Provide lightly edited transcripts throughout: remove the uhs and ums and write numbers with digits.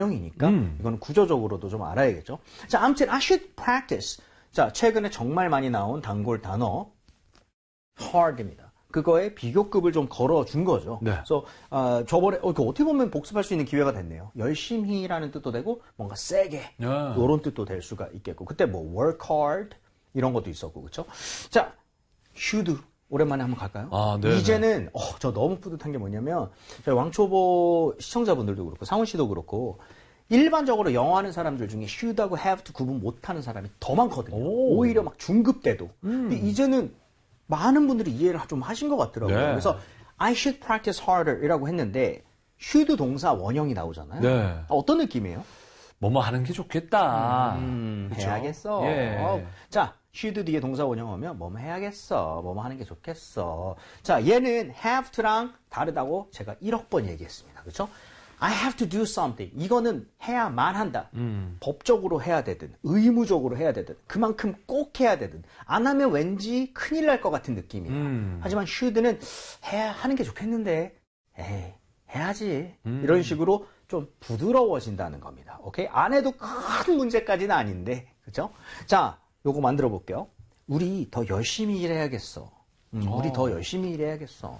원형이니까 이건 구조적으로도 좀 알아야겠죠. 자, 아무튼 I should practice. 자, 최근에 정말 많이 나온 단골 단어 hard입니다. 그거에 비교급을 좀 걸어준 거죠. 네. 그래서 저번에 어떻게 보면 복습할 수 있는 기회가 됐네요. 열심히라는 뜻도 되고 뭔가 세게 이런 뜻도 될 수가 있겠고 그때 뭐 work hard 이런 것도 있었고 그렇죠? 자, should 오랜만에 한번 갈까요? 이제는 저 너무 뿌듯한 게 뭐냐면 저희 왕초보 시청자분들도 그렇고 상훈 씨도 그렇고 일반적으로 영어 하는 사람들 중에 should하고 have to 구분 못하는 사람이 더 많거든요. 오히려 막 중급 때도. 근데 이제는 많은 분들이 이해를 좀 하신 것 같더라고요. 네. 그래서 I should practice harder 이라고 했는데 should 동사 원형이 나오잖아요. 네. 어떤 느낌이에요? 뭐뭐 하는 게 좋겠다. 그쵸? 해야겠어. 예. 자, should 뒤에 동사 원형 오면 뭐뭐 해야겠어. 뭐뭐 하는 게 좋겠어. 자, 얘는 have to랑 다르다고 제가 1억 번 얘기했습니다. 그렇죠? I have to do something. 이거는 해야만 한다. 법적으로 해야 되든 의무적으로 해야 되든 그만큼 꼭 해야 되든 안 하면 왠지 큰일 날 것 같은 느낌이에요. 하지만 should는 하는 게 좋겠는데 에이 해야지. 이런 식으로 좀 부드러워진다는 겁니다. 오케이? 안 해도 큰 문제까지는 아닌데 그렇죠? 자, 요거 만들어 볼게요. 우리 더 열심히 일해야겠어. 우리 더 열심히 일해야겠어.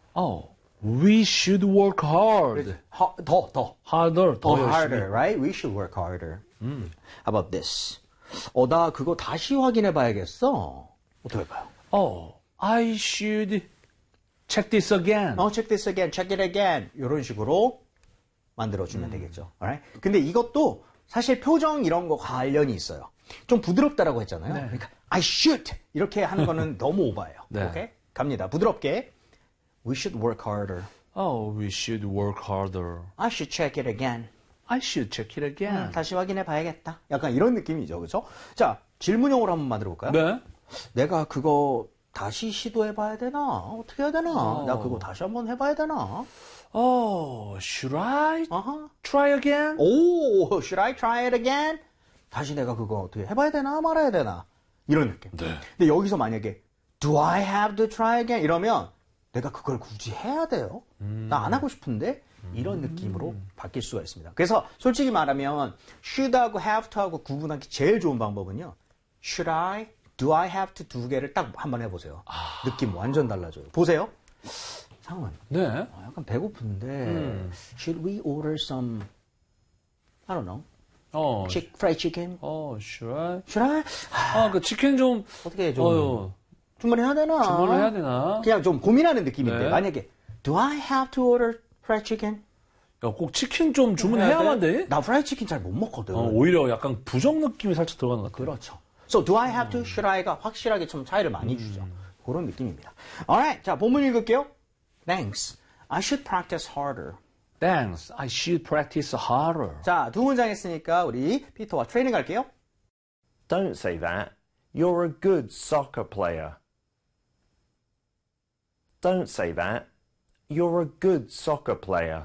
We should work hard. harder, 더 열심히. harder, right? We should work harder. How about this? 나 그거 다시 확인해 봐야겠어. 어떻게 할까요? I should check this again. Check this again, check it again. 이런 식으로 만들어주면 되겠죠. Alright? 근데 이것도 사실 표정 이런 거 관련이 있어요. 좀 부드럽다라고 했잖아요. 네. 그러니까 I should 이렇게 하는 거는 너무 오바예요. 네. 오케이? 갑니다. 부드럽게. We should work harder. We should work harder. I should check it again. I should check it again. 다시 확인해 봐야겠다. 약간 이런 느낌이죠. 그렇죠? 자, 질문형으로 한번 만들어 볼까요? 네. 내가 그거 다시 시도해 봐야 되나? 어떻게 해야 되나? 나 그거 다시 한번 해 봐야 되나? Should I try again? Should I try it again? 다시 내가 그거 어떻게 해 봐야 되나 말아야 되나? 이런 느낌. 네. 근데 여기서 만약에 Do I have to try again? 이러면 내가 그걸 굳이 해야 돼요? 나 안 하고 싶은데? 이런 느낌으로 바뀔 수가 있습니다. 그래서 솔직히 말하면 should하고 have to하고 구분하기 제일 좋은 방법은요. Should I, do I have to 두 개를 딱 한번 해보세요. 느낌 완전 달라져요. 보세요. 상원. 네. 약간 배고픈데 should we order some, I don't know, fried chicken? Should I? Should I? 그 치킨 좀 어떻게 좀 주문해야 되나? 주문을 해야 되나? 그냥 좀 고민하는 느낌인데 네. 만약에 Do I have to order fried chicken? 꼭 치킨 좀 주문해야만 돼? 나 프라이드 치킨 잘 못 먹거든. 오히려 약간 부정 느낌이 살짝 들어가는 것 같아요. 그렇죠. So do I have to, should I가 확실하게 좀 차이를 많이 주죠. 그런 느낌입니다. Alright, 자 본문 읽을게요. Thanks. I should practice harder. Thanks. I should practice harder. 자, 두 문장 했으니까 우리 피터와 트레이닝 갈게요. Don't say that. You're a good soccer player. Don't say that. You're a good soccer player.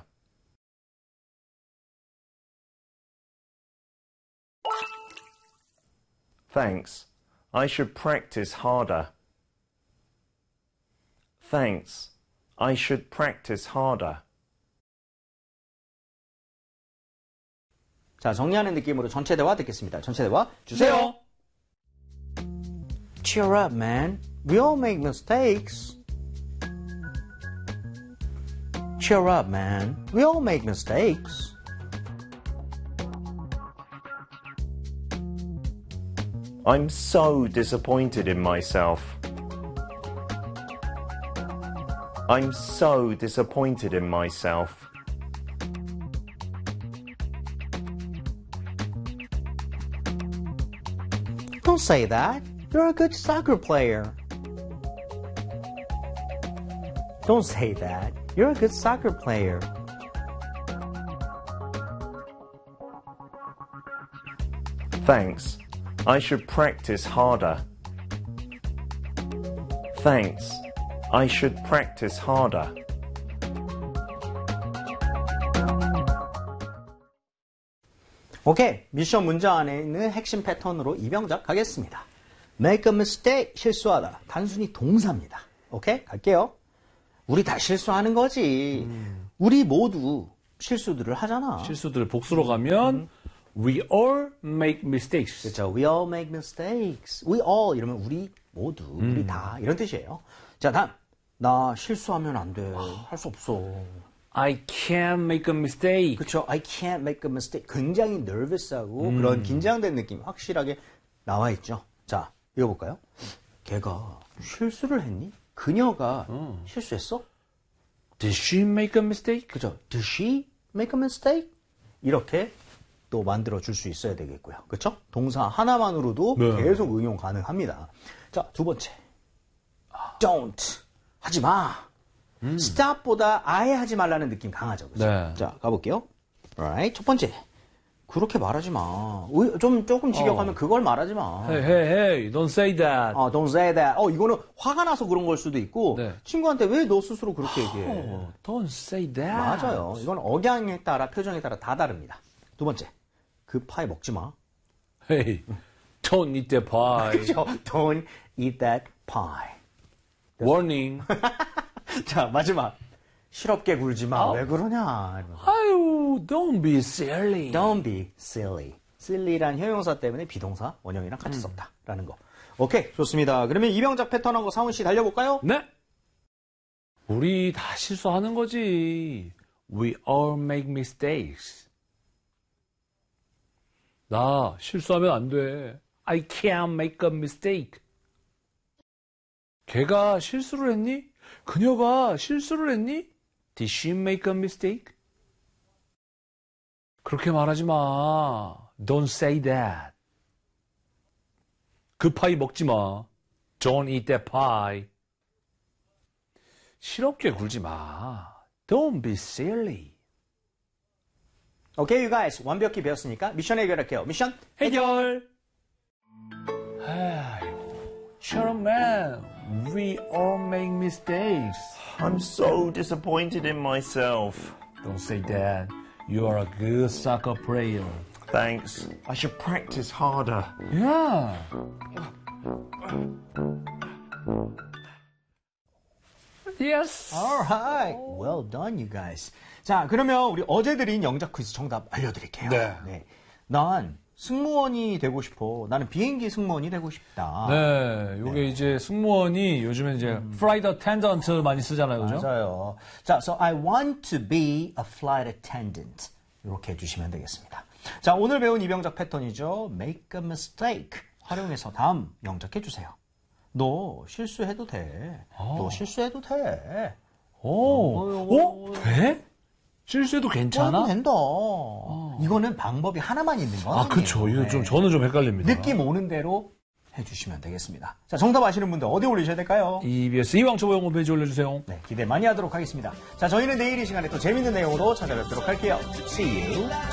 Thanks. I should practice harder. Thanks. I should practice harder. 자, 정리하는 느낌으로 전체 대화 듣겠습니다. 전체 대화 주세요. Cheer up, man. We all make mistakes. Cheer up, man. We all make mistakes. I'm so disappointed in myself. I'm so disappointed in myself. Don't say that. You're a good soccer player. Don't say that. You're a good soccer player. Thanks. I should practice harder. Thanks. I should practice harder. 오케이. 미션 문장 안에 있는 핵심 패턴으로 이병작 가겠습니다. Make a mistake. 실수하다. 단순히 동사입니다. 오케이? 갈게요. 우리 다 실수하는 거지. 우리 모두 실수들을 하잖아. 실수들 복수로 가면 we all make mistakes. 그렇죠. We all make mistakes. We all 이러면 우리 모두, 우리 다 이런 뜻이에요. 자, 다음. 나 실수하면 안 돼. 할 수 없어. I can't make a mistake. 그렇죠. I can't make a mistake. 굉장히 nervous하고 그런 긴장된 느낌 확실하게 나와 있죠. 자, 읽어볼까요? 걔가 실수를 했니? 그녀가 실수했어? Did she make a mistake? 그죠? Did she make a mistake? 이렇게 또 만들어 줄 수 있어야 되겠고요. 그렇죠? 동사 하나만으로도 네. 계속 응용 가능합니다. 자, 두 번째. Don't. 하지 마. stop보다 아예 하지 말라는 느낌 강하죠. 그렇죠? 네. 자, 가볼게요. Alright. 첫 번째. 그렇게 말하지 마. 조금 직역하면 그걸 말하지 마. Hey, hey, hey, don't say that. Don't say that. 이거는 화가 나서 그런 걸 수도 있고 네. 친구한테 왜 너 스스로 그렇게 얘기해? Oh, don't say that. 맞아요. 이건 억양에 따라 표정에 따라 다 다릅니다. 두 번째. 그 파이 먹지 마. Hey, don't eat that pie. Don't eat that pie. Warning. 자, 마지막. 실없게 굴지 마. 왜 그러냐. 이러면서. 아유, don't be silly. Don't be silly. silly란 형용사 때문에 비동사 원형이랑 같이 썼다라는 거. 오케이, 좋습니다. 그러면 이병작 패턴하고 사훈 씨 달려볼까요? 네. 우리 다 실수하는 거지. We all make mistakes. 나 실수하면 안 돼. I can't make a mistake. 걔가 실수를 했니? 그녀가 실수를 했니? Did she make a mistake? 그렇게 말하지 마. Don't say that. 그 파이 먹지 마. Don't eat that pie. 실없게 굴지 마. Don't be silly. 오케이, you guys. 완벽히 배웠으니까 미션 해결할게요. 미션 해결. 아이고, shut up, man. We all make mistakes. I'm so disappointed in myself. Don't say that. You are a good soccer player. Thanks. I should practice harder. Yeah. Yes. Alright. Well done, you guys. 자, 그러면 우리 어제 드린 영작 퀴즈 정답 알려드릴게요. 네. 난 승무원이 되고 싶어. 나는 비행기 승무원이 되고 싶다. 네, 요게 이제 승무원이 요즘에 이제 flight attendant 많이 쓰잖아요, 그죠? 맞아요. 자, so I want to be a flight attendant. 이렇게 해주시면 되겠습니다. 자, 오늘 배운 이병작 패턴이죠. Make a mistake. 활용해서 다음 영작 해주세요. 너 실수해도 돼. 너 실수해도 돼. 돼? 실수해도 괜찮아? 해도 된다. 이거는 방법이 하나만 있는 건 아니에요. 그쵸. 이거 좀, 저는 좀 헷갈립니다. 느낌 오는 대로 해주시면 되겠습니다. 자, 정답 아시는 분들 어디 올리셔야 될까요? EBS 이왕초보 홈페이지 올려주세요. 네, 기대 많이 하도록 하겠습니다. 자, 저희는 내일 이 시간에 또 재밌는 내용으로 찾아뵙도록 할게요. See you.